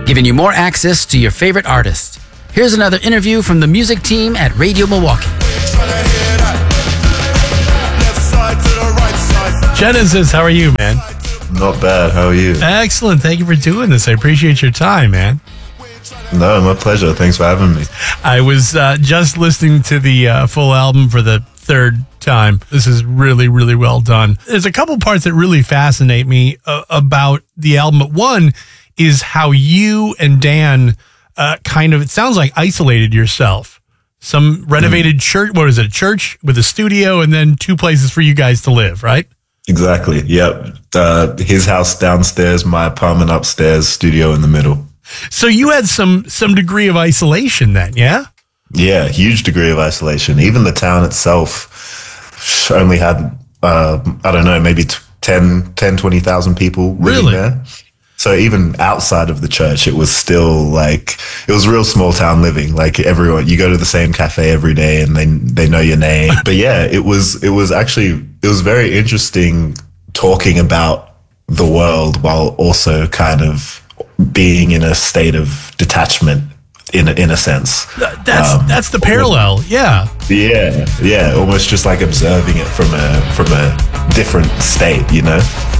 giving you more access to your favorite artists. Here's another interview from the music team at Radio Milwaukee. Genesis, how are you, man? Not bad. How are you? Excellent. Thank you for doing this. I appreciate your time, man. No, my pleasure. Thanks for having me. I was just listening to the full album for the third time. This is really, really well done. There's a couple parts that really fascinate me about the album. One is how you and Dan kind of, it sounds like, isolated yourself. Some renovated church, what is it, a church with a studio and then two places for you guys to live, right? Exactly. Yep. His house downstairs, my apartment upstairs, studio in the middle. So you had some degree of isolation then, yeah? Yeah, huge degree of isolation. Even the town itself only had, I don't know, maybe 20,000 people living there. So even outside of the church, it was still like, it was real small town living. Like everyone, you go to the same cafe every day and they know your name. But yeah, it was very interesting talking about the world while also kind of being in a state of detachment in a sense. That's the parallel. Yeah. Yeah. Almost just like observing it from a different state, you know?